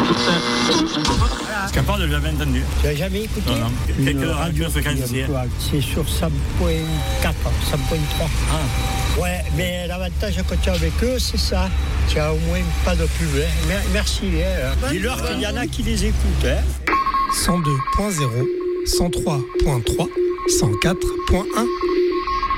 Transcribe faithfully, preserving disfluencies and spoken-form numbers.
Capable de jamais entendu. Tu n'as jamais écouté? Non, non. Quelques radio fréquenciers. C'est sur cent point quatre, cent point trois. Ah. Ouais, mais l'avantage quand tu es avec eux, c'est ça. Tu as au moins pas de pub. Hein. Merci. Hein. Dis-leur qu'il y en a qui les écoutent. Hein. cent deux point zéro, cent trois point trois, cent quatre point un.